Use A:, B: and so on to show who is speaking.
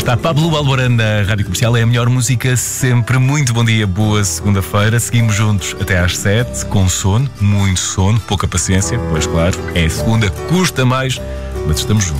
A: está Pablo Alborán na Rádio Comercial. É a melhor música sempre. Muito bom dia, boa segunda-feira. Seguimos juntos até às 7, com sono, muito sono, pouca paciência, pois claro, é segunda, custa mais, mas estamos juntos.